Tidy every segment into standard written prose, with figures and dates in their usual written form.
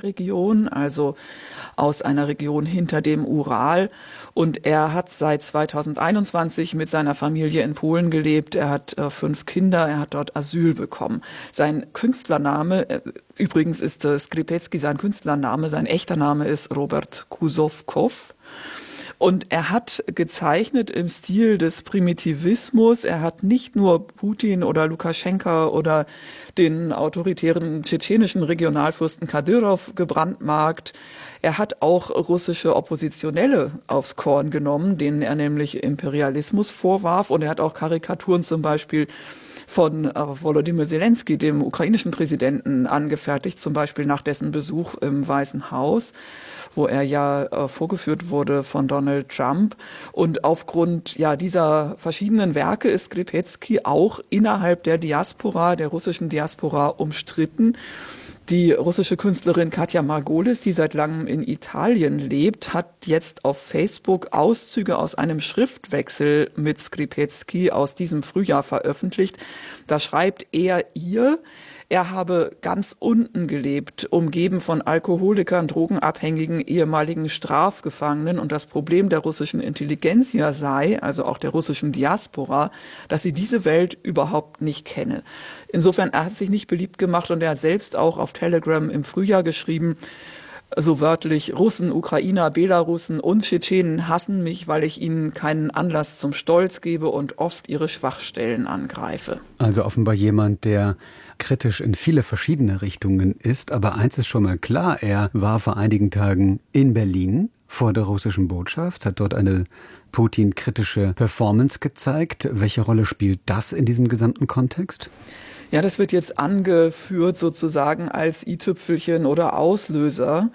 Uralregion, also aus einer Region hinter dem Ural. Und er hat seit 2021 mit seiner Familie in Polen gelebt. Er hat 5 Kinder, er hat dort Asyl bekommen. Sein Künstlername, übrigens ist Skrzepecki sein Künstlername, sein echter Name ist Robert Kuzowkow. Und er hat gezeichnet im Stil des Primitivismus. Er hat nicht nur Putin oder Lukaschenka oder den autoritären tschetschenischen Regionalfürsten Kadyrov gebrandmarkt. Er hat auch russische Oppositionelle aufs Korn genommen, denen er nämlich Imperialismus vorwarf. Und er hat auch Karikaturen zum Beispiel von Volodymyr Zelensky, dem ukrainischen Präsidenten, angefertigt, zum Beispiel nach dessen Besuch im Weißen Haus, wo er ja vorgeführt wurde von Donald Trump. Und aufgrund dieser verschiedenen Werke ist Skrzepecki auch innerhalb der Diaspora, der russischen Diaspora, umstritten. Die russische Künstlerin Katja Margolis, die seit langem in Italien lebt, hat jetzt auf Facebook Auszüge aus einem Schriftwechsel mit Skrzepecki aus diesem Frühjahr veröffentlicht. Da schreibt er habe ganz unten gelebt, umgeben von Alkoholikern, Drogenabhängigen, ehemaligen Strafgefangenen. Und das Problem der russischen Intelligenzia sei, also auch der russischen Diaspora, dass sie diese Welt überhaupt nicht kenne. Insofern, er hat sich nicht beliebt gemacht und er hat selbst auch auf Telegram im Frühjahr geschrieben, so wörtlich: Russen, Ukrainer, Belarussen und Tschetschenen hassen mich, weil ich ihnen keinen Anlass zum Stolz gebe und oft ihre Schwachstellen angreife. Also offenbar jemand, der kritisch in viele verschiedene Richtungen ist. Aber eins ist schon mal klar, er war vor einigen Tagen in Berlin vor der russischen Botschaft, hat dort eine Putin-kritische Performance gezeigt. Welche Rolle spielt das in diesem gesamten Kontext? Ja, das wird jetzt angeführt sozusagen als i-Tüpfelchen oder Auslöser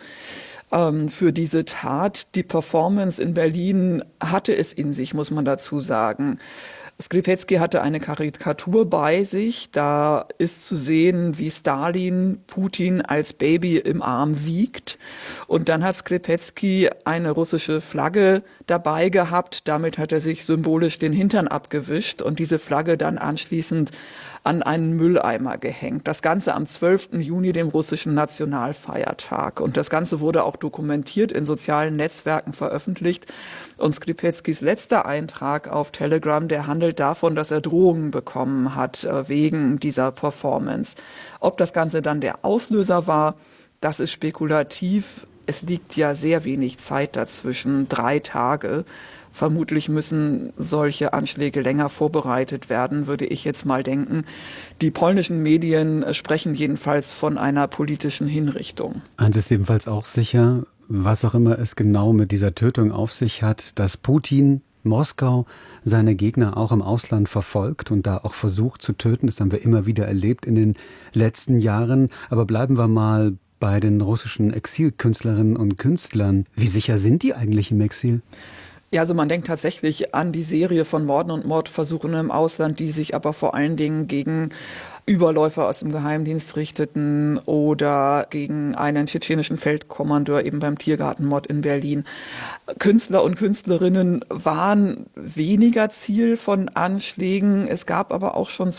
für diese Tat. Die Performance in Berlin hatte es in sich, muss man dazu sagen. Skrzepecki hatte eine Karikatur bei sich. Da ist zu sehen, wie Stalin Putin als Baby im Arm wiegt. Und dann hat Skrzepecki eine russische Flagge dabei gehabt. Damit hat er sich symbolisch den Hintern abgewischt und diese Flagge dann anschließend an einen Mülleimer gehängt. Das Ganze am 12. Juni, dem russischen Nationalfeiertag. Und das Ganze wurde auch dokumentiert, in sozialen Netzwerken veröffentlicht. Und Skrzepekis letzter Eintrag auf Telegram, der handelt davon, dass er Drohungen bekommen hat wegen dieser Performance. Ob das Ganze dann der Auslöser war, das ist spekulativ. Es liegt ja sehr wenig Zeit dazwischen, 3 Tage. Vermutlich müssen solche Anschläge länger vorbereitet werden, würde ich jetzt mal denken. Die polnischen Medien sprechen jedenfalls von einer politischen Hinrichtung. Eins ist jedenfalls auch sicher, was auch immer es genau mit dieser Tötung auf sich hat, dass Putin, Moskau, seine Gegner auch im Ausland verfolgt und da auch versucht zu töten. Das haben wir immer wieder erlebt in den letzten Jahren. Aber bleiben wir mal bei den russischen Exilkünstlerinnen und Künstlern. Wie sicher sind die eigentlich im Exil? Ja, also man denkt tatsächlich an die Serie von Morden und Mordversuchen im Ausland, die sich aber vor allen Dingen gegen Überläufer aus dem Geheimdienst richteten oder gegen einen tschetschenischen Feldkommandeur eben beim Tiergartenmord in Berlin. Künstler und Künstlerinnen waren weniger Ziel von Anschlägen. Es gab aber auch schon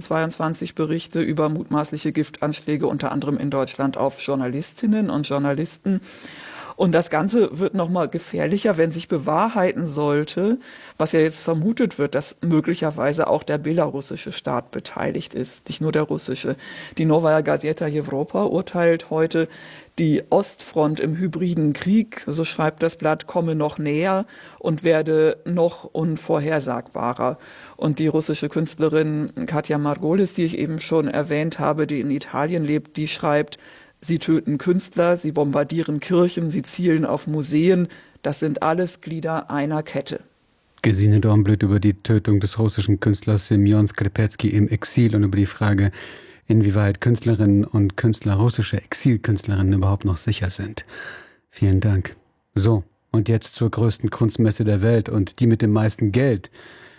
2022 Berichte über mutmaßliche Giftanschläge, unter anderem in Deutschland auf Journalistinnen und Journalisten. Und das Ganze wird noch mal gefährlicher, wenn sich bewahrheiten sollte, was ja jetzt vermutet wird, dass möglicherweise auch der belarussische Staat beteiligt ist, nicht nur der russische. Die Novaya Gazeta Europa urteilt heute, die Ostfront im hybriden Krieg, so schreibt das Blatt, komme noch näher und werde noch unvorhersagbarer. Und die russische Künstlerin Katja Margolis, die ich eben schon erwähnt habe, die in Italien lebt, die schreibt: Sie töten Künstler, sie bombardieren Kirchen, sie zielen auf Museen. Das sind alles Glieder einer Kette. Gesine Dornblüt über die Tötung des russischen Künstlers Semjon Skrzepecki im Exil und über die Frage, inwieweit Künstlerinnen und Künstler, russische Exilkünstlerinnen überhaupt noch sicher sind. Vielen Dank. So, und jetzt zur größten Kunstmesse der Welt und die mit dem meisten Geld,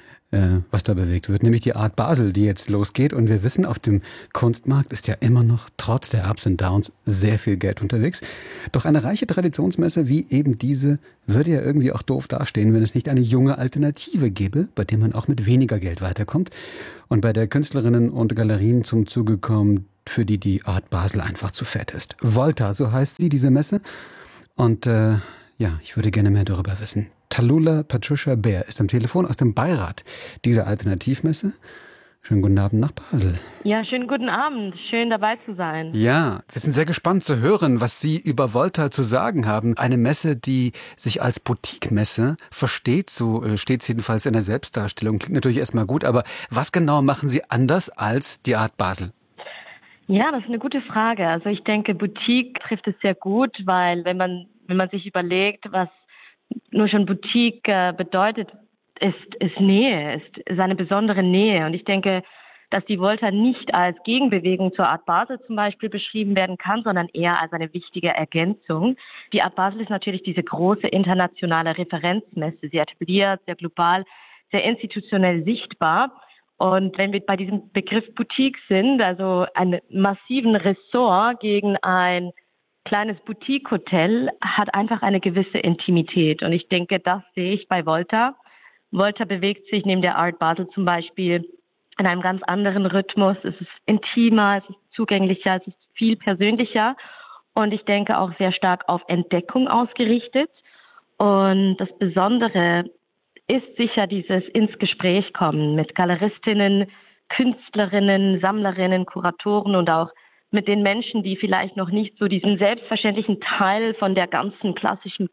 was da bewegt wird, nämlich die Art Basel, die jetzt losgeht. Und wir wissen, auf dem Kunstmarkt ist ja immer noch, trotz der Ups und Downs, sehr viel Geld unterwegs. Doch eine reiche Traditionsmesse wie eben diese würde ja irgendwie auch doof dastehen, wenn es nicht eine junge Alternative gäbe, bei der man auch mit weniger Geld weiterkommt und bei der Künstlerinnen und Galerien zum Zuge kommt, für die die Art Basel einfach zu fett ist. Volta, so heißt sie, diese Messe. Und ich würde gerne mehr darüber wissen. Tallulah Patricia Baer ist am Telefon aus dem Beirat dieser Alternativmesse. Schönen guten Abend nach Basel. Ja, schönen guten Abend. Schön dabei zu sein. Ja, wir sind sehr gespannt zu hören, was Sie über Volta zu sagen haben. Eine Messe, die sich als Boutique-Messe versteht, so steht es jedenfalls in der Selbstdarstellung. Klingt natürlich erstmal gut, aber was genau machen Sie anders als die Art Basel? Ja, das ist eine gute Frage. Also ich denke, Boutique trifft es sehr gut, weil wenn man sich überlegt, was nur schon Boutique bedeutet, ist Nähe, ist eine besondere Nähe. Und ich denke, dass die Volta nicht als Gegenbewegung zur Art Basel zum Beispiel beschrieben werden kann, sondern eher als eine wichtige Ergänzung. Die Art Basel ist natürlich diese große internationale Referenzmesse, sehr etabliert, sehr global, sehr institutionell sichtbar. Und wenn wir bei diesem Begriff Boutique sind, also einen massiven Ressort gegen ein kleines Boutique-Hotel, hat einfach eine gewisse Intimität. Und ich denke, das sehe ich bei Volta. Volta bewegt sich neben der Art Basel zum Beispiel in einem ganz anderen Rhythmus. Es ist intimer, es ist zugänglicher, es ist viel persönlicher und ich denke auch sehr stark auf Entdeckung ausgerichtet. Und das Besondere ist sicher dieses ins Gespräch kommen mit Galeristinnen, Künstlerinnen, Sammlerinnen, Kuratoren und auch mit den Menschen, die vielleicht noch nicht so diesen selbstverständlichen Teil von der ganzen klassischen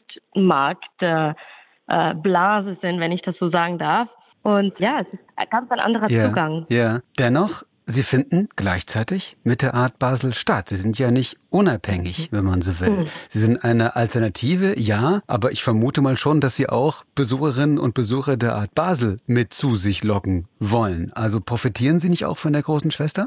Kunstmarkt Blase sind, wenn ich das so sagen darf. Und ja, es ist ganz ein anderer Zugang. Ja, dennoch, Sie finden gleichzeitig mit der Art Basel statt. Sie sind ja nicht unabhängig, wenn man so will. Sie sind eine Alternative, ja, aber ich vermute mal schon, dass Sie auch Besucherinnen und Besucher der Art Basel mit zu sich locken wollen. Also profitieren Sie nicht auch von der großen Schwester?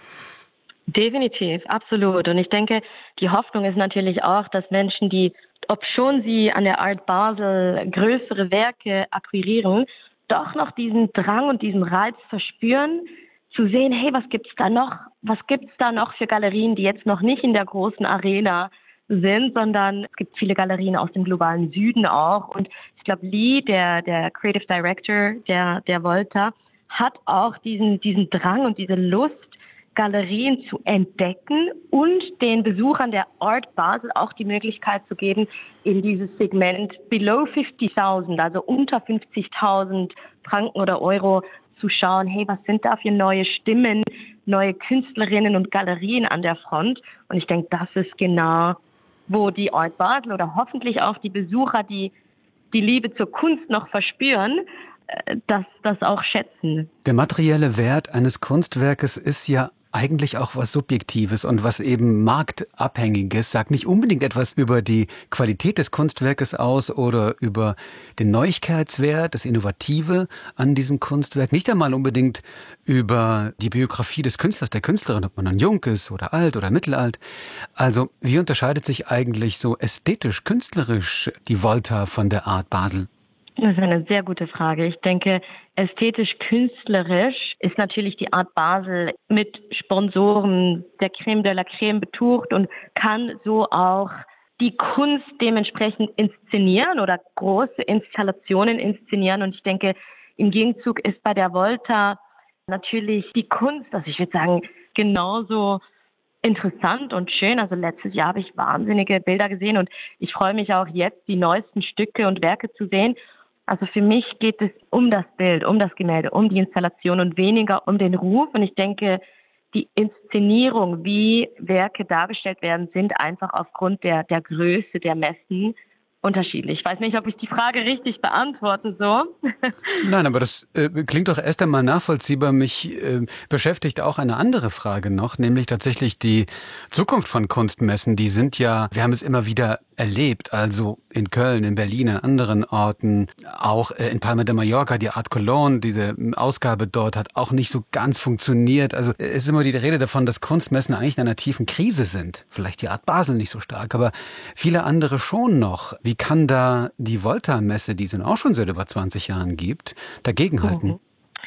Definitiv, absolut. Und ich denke, die Hoffnung ist natürlich auch, dass Menschen, die, obschon sie an der Art Basel größere Werke akquirieren, doch noch diesen Drang und diesen Reiz verspüren, zu sehen, hey, was gibt's da noch? Was gibt's da noch für Galerien, die jetzt noch nicht in der großen Arena sind, sondern es gibt viele Galerien aus dem globalen Süden auch. Und ich glaube, Lee, der Creative Director der Volta, hat auch diesen Drang und diese Lust, Galerien zu entdecken und den Besuchern der Art Basel auch die Möglichkeit zu geben, in dieses Segment below 50.000, also unter 50.000 Franken oder Euro, zu schauen, hey, was sind da für neue Stimmen, neue Künstlerinnen und Galerien an der Front? Und ich denke, das ist genau, wo die Art Basel oder hoffentlich auch die Besucher, die die Liebe zur Kunst noch verspüren, das auch schätzen. Der materielle Wert eines Kunstwerkes ist ja eigentlich auch was Subjektives und was eben Marktabhängiges, sagt nicht unbedingt etwas über die Qualität des Kunstwerkes aus oder über den Neuigkeitswert, das Innovative an diesem Kunstwerk, nicht einmal unbedingt über die Biografie des Künstlers, der Künstlerin, ob man dann jung ist oder alt oder mittelalt. Also wie unterscheidet sich eigentlich so ästhetisch, künstlerisch die Volta von der Art Basel? Das ist eine sehr gute Frage. Ich denke, ästhetisch-künstlerisch ist natürlich die Art Basel mit Sponsoren der Creme de la Creme betucht und kann so auch die Kunst dementsprechend inszenieren oder große Installationen inszenieren. Und ich denke, im Gegenzug ist bei der Volta natürlich die Kunst, also ich würde sagen, genauso interessant und schön. Also letztes Jahr habe ich wahnsinnige Bilder gesehen und ich freue mich auch jetzt, die neuesten Stücke und Werke zu sehen. Also für mich geht es um das Bild, um das Gemälde, um die Installation und weniger um den Ruf. Und ich denke, die Inszenierung, wie Werke dargestellt werden, sind einfach aufgrund der Größe der Messen unterschiedlich. Ich weiß nicht, ob ich die Frage richtig beantworte so. Nein, aber das klingt doch erst einmal nachvollziehbar. Mich beschäftigt auch eine andere Frage noch, nämlich tatsächlich die Zukunft von Kunstmessen. Die sind ja, wir haben es immer wieder erlebt, also in Köln, in Berlin, an anderen Orten, auch in Palma de Mallorca, die Art Cologne, diese Ausgabe dort hat auch nicht so ganz funktioniert. Also es ist immer die Rede davon, dass Kunstmessen eigentlich in einer tiefen Krise sind. Vielleicht die Art Basel nicht so stark, aber viele andere schon noch. Wie kann da die Volta-Messe, die es auch schon seit über 20 Jahren gibt, dagegenhalten?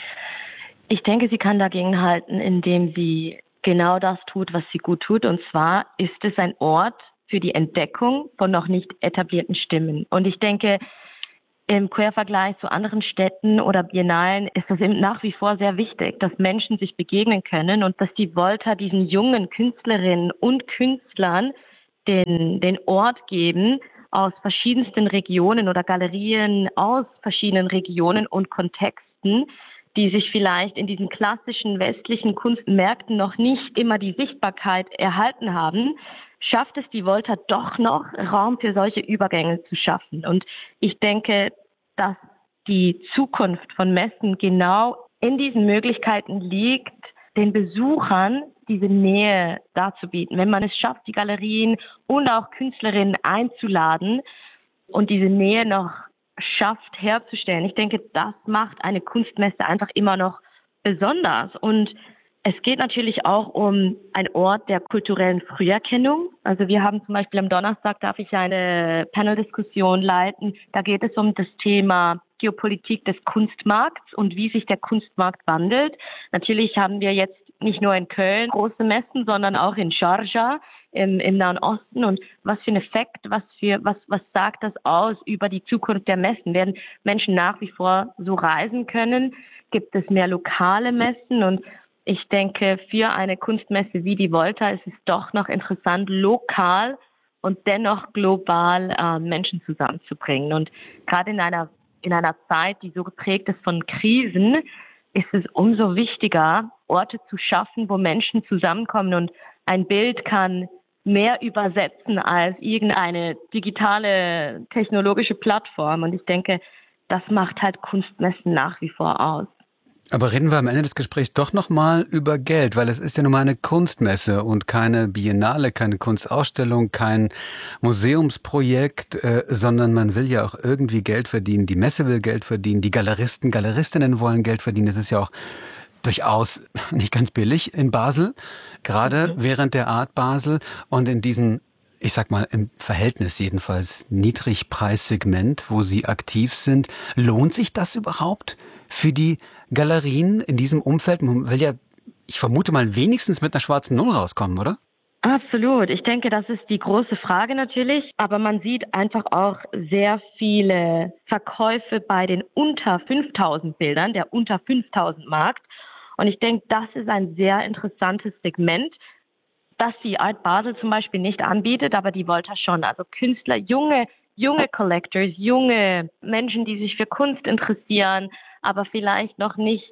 Ich denke, sie kann dagegenhalten, indem sie genau das tut, was sie gut tut. Und zwar ist es ein Ort für die Entdeckung von noch nicht etablierten Stimmen. Und ich denke, im Quervergleich zu anderen Städten oder Biennalen ist das eben nach wie vor sehr wichtig, dass Menschen sich begegnen können und dass die Volta diesen jungen Künstlerinnen und Künstlern den Ort geben, aus verschiedensten Regionen oder Galerien aus verschiedenen Regionen und Kontexten, die sich vielleicht in diesen klassischen westlichen Kunstmärkten noch nicht immer die Sichtbarkeit erhalten haben, schafft es die Volta doch noch, Raum für solche Übergänge zu schaffen. Und ich denke, dass die Zukunft von Messen genau in diesen Möglichkeiten liegt, den Besuchern diese Nähe darzubieten. Wenn man es schafft, die Galerien und auch Künstlerinnen einzuladen und diese Nähe noch schafft herzustellen. Ich denke, das macht eine Kunstmesse einfach immer noch besonders. Und es geht natürlich auch um einen Ort der kulturellen Früherkennung. Also wir haben zum Beispiel am Donnerstag, darf ich eine Paneldiskussion leiten. Da geht es um das Thema Geopolitik des Kunstmarkts und wie sich der Kunstmarkt wandelt. Natürlich haben wir jetzt nicht nur in Köln große Messen, sondern auch in Sharjah im Nahen Osten. Und was für ein Effekt, was sagt das aus über die Zukunft der Messen? Werden Menschen nach wie vor so reisen können? Gibt es mehr lokale Messen? Und ich denke, für eine Kunstmesse wie die Volta ist es doch noch interessant, lokal und dennoch global Menschen zusammenzubringen. Und gerade in einer Zeit, die so geprägt ist von Krisen, ist es umso wichtiger, Orte zu schaffen, wo Menschen zusammenkommen. Und ein Bild kann mehr übersetzen als irgendeine digitale technologische Plattform. Und ich denke, das macht halt Kunstmessen nach wie vor aus. Aber reden wir am Ende des Gesprächs doch nochmal über Geld, weil es ist ja nun mal eine Kunstmesse und keine Biennale, keine Kunstausstellung, kein Museumsprojekt, sondern man will ja auch irgendwie Geld verdienen. Die Messe will Geld verdienen, die Galeristen, Galeristinnen wollen Geld verdienen. Das ist ja auch durchaus nicht ganz billig in Basel, gerade während der Art Basel und in diesen, ich sag mal, im Verhältnis jedenfalls Niedrigpreissegment, wo Sie aktiv sind. Lohnt sich das überhaupt für die Galerien in diesem Umfeld? Man will ja, ich vermute mal, wenigstens mit einer schwarzen Null rauskommen, oder? Absolut. Ich denke, das ist die große Frage natürlich. Aber man sieht einfach auch sehr viele Verkäufe bei den unter 5.000 Bildern, der unter 5.000 Markt. Und ich denke, das ist ein sehr interessantes Segment, das die Art Basel zum Beispiel nicht anbietet, aber die Volta schon. Also Künstler, junge Collectors, junge Menschen, die sich für Kunst interessieren, aber vielleicht noch nicht,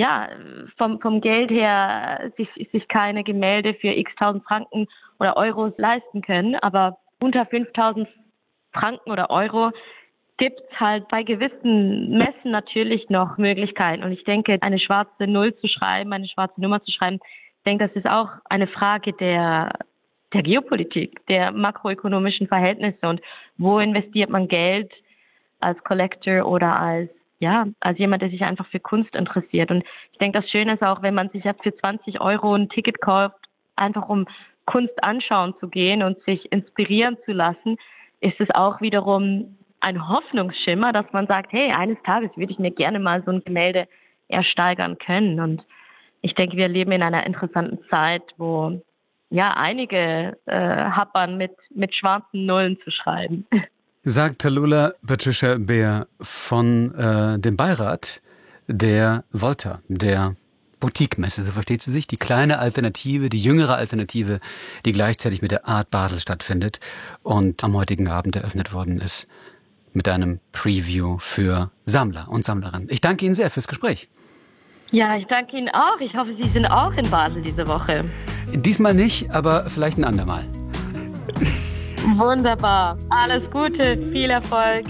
vom Geld her sich keine Gemälde für x tausend Franken oder Euros leisten können. Aber unter 5.000 Franken oder Euro gibt es halt bei gewissen Messen natürlich noch Möglichkeiten. Und ich denke, eine schwarze Null zu schreiben, eine schwarze Nummer zu schreiben, ich denke, das ist auch eine Frage der Geopolitik, der makroökonomischen Verhältnisse und wo investiert man Geld als Collector oder als jemand, der sich einfach für Kunst interessiert. Und ich denke, das Schöne ist auch, wenn man sich jetzt für 20 Euro ein Ticket kauft, einfach um Kunst anschauen zu gehen und sich inspirieren zu lassen, ist es auch wiederum ein Hoffnungsschimmer, dass man sagt, hey, eines Tages würde ich mir gerne mal so ein Gemälde ersteigern können. Und ich denke, wir leben in einer interessanten Zeit, wo einige happern mit schwarzen Nullen zu schreiben. Sagt Tallulah Patricia Beer von dem Beirat der Volta, der Boutique-Messe, so versteht sie sich, die kleine Alternative, die jüngere Alternative, die gleichzeitig mit der Art Basel stattfindet und am heutigen Abend eröffnet worden ist mit einem Preview für Sammler und Sammlerinnen. Ich danke Ihnen sehr fürs Gespräch. Ja, ich danke Ihnen auch. Ich hoffe, Sie sind auch in Basel diese Woche. Diesmal nicht, aber vielleicht ein andermal. Wunderbar. Alles Gute, viel Erfolg.